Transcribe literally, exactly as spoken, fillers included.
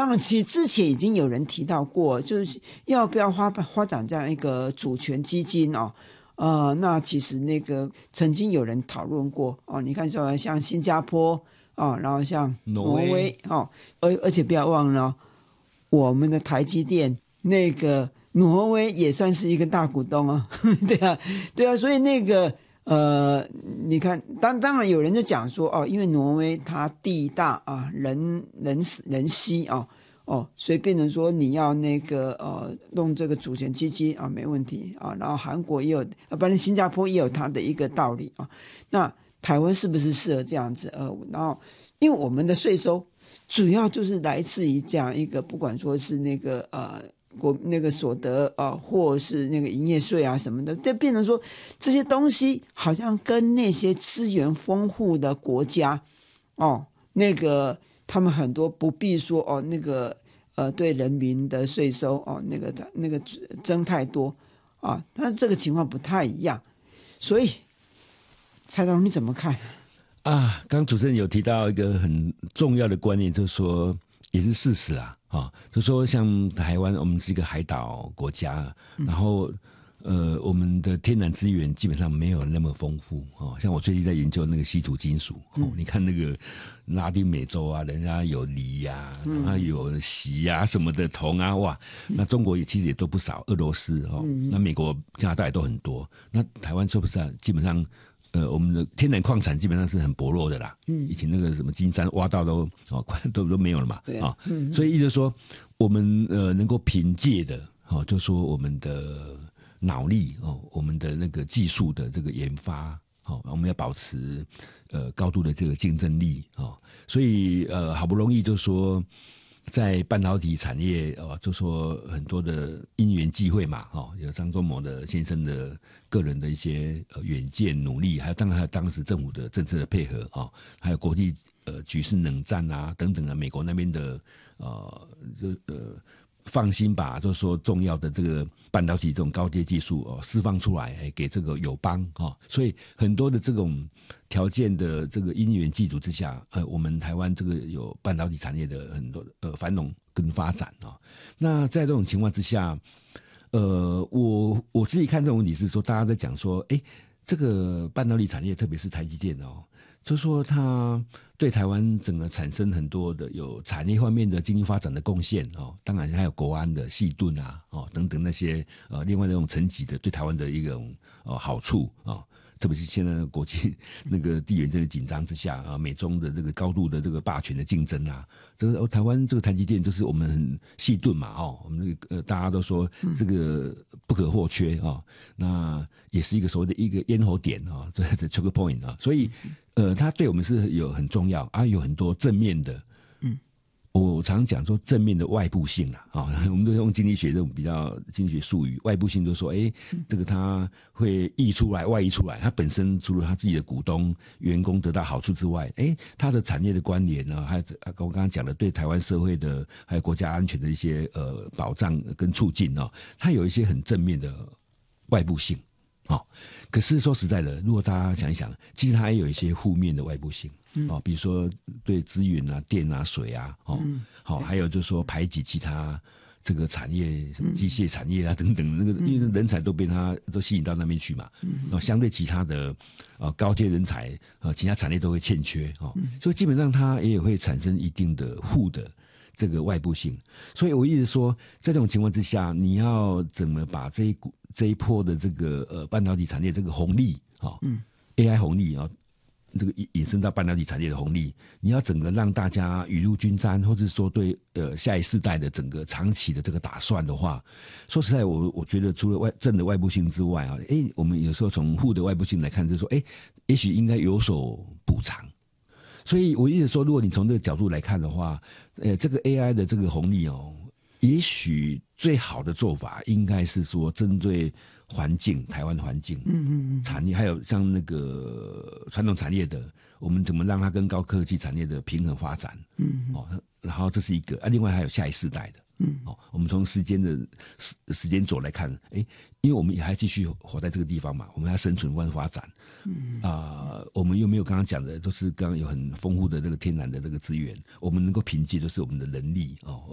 当然，其实之前已经有人提到过，就是要不要发发展这样一个主权基金哦。呃，那其实那个曾经有人讨论过哦。你看，说像新加坡哦，然后像挪威, 挪威哦，而而且不要忘了，我们的台积电那个挪威也算是一个大股东啊。对啊，对啊，所以那个。呃，你看，当当然有人就讲说哦，因为挪威它地大啊，人人人稀啊，哦，所以变成说你要那个呃弄这个主权基金啊，没问题啊。然后韩国也有，啊，反正新加坡也有它的一个道理啊。那台湾是不是适合这样子？呃，然后因为我们的税收主要就是来自于这样一个，不管说是那个呃。国那个所得啊、呃，或是那个营业税啊什么的，就变成说这些东西好像跟那些资源丰富的国家哦，那个他们很多不必说哦，那个呃对人民的税收哦，那个那个增太多啊，但这个情况不太一样，所以蔡总你怎么看啊？刚刚主持人有提到一个很重要的观念，就是说也是事实啊。啊，就说像台湾，我们是一个海岛国家，然后呃，我们的天然资源基本上没有那么丰富哦。像我最近在研究那个稀土金属，哦嗯、你看那个拉丁美洲啊，人家有锂呀、啊，然后有锡呀、啊、什么的铜啊，哇，那中国也其实也都不少，俄罗斯哦，那美国、加拿大也都很多，那台湾说不是啊，基本上。呃，我们的天然矿产基本上是很薄弱的啦。嗯，以前那个什么金山挖到都哦，都都没有了嘛。对啊，嗯、所以意思说，我们呃能够凭借的哦，就说我们的脑力哦，我们的那个技术的这个研发哦，我们要保持呃高度的这个竞争力哦，所以呃好不容易就说。在半导体产业哦，就说很多的因缘际会嘛，哦，有张忠谋的先生的个人的一些呃远见努力，还有当然还有当时政府的政策的配合啊、哦，还有国际呃局势冷战啊等等啊，美国那边的呃这呃放心吧，就是说重要的这个半导体这种高阶技术哦释放出来，给这个友邦哦，所以很多的这种条件的这个因缘际足之下，呃，我们台湾这个有半导体产业的很多呃繁荣跟发展啊、哦。那在这种情况之下，呃，我我自己看这种问题是说，大家在讲说，哎，这个半导体产业，特别是台积电哦。就说它对台湾整个产生很多的有产业方面的经济发展的贡献哦，当然还有国安的细盾啊哦等等那些呃另外那种层级的对台湾的一种呃好处啊、哦，特别是现在国际那个地缘这个紧张之下啊，美中的这个高度的这个霸权的竞争啊，这个、哦、台湾这个台积电就是我们很细盾嘛哦，我们这个呃大家都说这个不可或缺啊、哦，那也是一个所谓的一个咽喉点啊，这这 choke point 啊，所以。呃，它对我们是有很重要啊，有很多正面的。嗯，我常讲说正面的外部性啊，啊、哦，我们都用经济学这种比较经济学术语，外部性就说，哎，这个它会溢出来、外溢出来，它本身除了它自己的股东、员工得到好处之外，哎，它的产业的关联呢，还有我刚刚讲的对台湾社会的还有国家安全的一些呃保障跟促进哦，它有一些很正面的外部性。哦，可是说实在的，如果大家想一想，其实它也有一些负面的外部性，嗯、哦，比如说对资源啊、电啊、水啊，哦，好、嗯哦，还有就是说排挤其他这个产业，什么机械产业啊等等，那个因为人才都被它都吸引到那边去嘛，嗯、哦，相对其他的呃高阶人才，呃，其他产业都会欠缺哦，嗯、所以基本上它也会产生一定的负的。这个外部性，所以我一直说，在这种情况之下，你要怎么把这一股这一波的这个呃半导体产业这个红利啊、哦嗯、，A I 红利啊、哦，这个引申到半导体产业的红利，你要整个让大家雨露均沾，或者说对呃下一世代的整个长期的这个打算的话，说实在我，我我觉得除了外正的外部性之外啊，哎，我们有时候从负的外部性来看，就是说，哎，也许应该有所补偿。所以我一直说，如果你从这个角度来看的话，呃，这个 A I 的这个红利哦，也许最好的做法应该是说，针对环境，台湾的环境，嗯嗯嗯，产业还有像那个传统产业的，我们怎么让它跟高科技产业的平衡发展？嗯，哦，然后这是一个啊，另外还有下一世代的。嗯，哦，我们从时间的时时间轴来看，哎，因为我们也还继续活在这个地方嘛，我们要生存跟发展，嗯啊、呃，我们又没有刚刚讲的，都是刚刚有很丰富的这个天然的这个资源，我们能够凭借就是我们的能力哦。